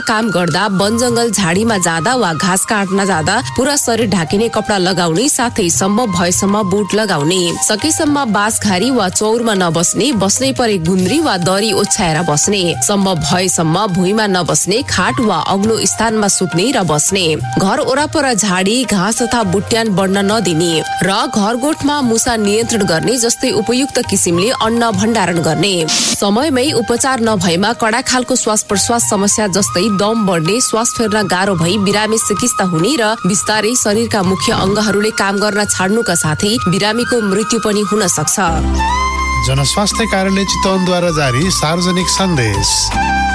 काम गर्दा, वन जंगल झाडीमा जाँदा वा घाँस काट्न जाँदा पूरा शरीर ढाकिने कपडा लगाउने, साथै सम्भव भएसम्म बुट लगाउने। सकेसम्म बाँसघारी वा चौरमा नबस्ने, बस्नै परे गुन्द्री वा दरी ओछ्याएर बस्ने। सम्भव भएसम्म भुइँमा नबस्ने, खाट वा अग्लो स्थानमा सुत्ने र बस्ने। घर वरपर झाडी, घाँस तथा बुट्यान बढ्न नदिने र घरगोठमा मुसा नियन्त्रण गर्ने जस्तै उपयुक्त किसिमले अन्न भण्डारण गर्ने। समयमै उपचार नभएमा कडा खालको श्वास प्रश्वास समस्या जस्तै दम बढ्ने, श्वास फेर्न गाह्रो भई बिरामी सिकिस्त हुने र बिस्तारै शरीरका मुख्य अङ्गहरूले काम गर्न छाड्नुका साथै बिरामीको मृत्यु पनि हुन सक्छ। जनस्वास्थ्य कार्यालय चितवनद्वारा जारी सार्वजनिक सन्देश।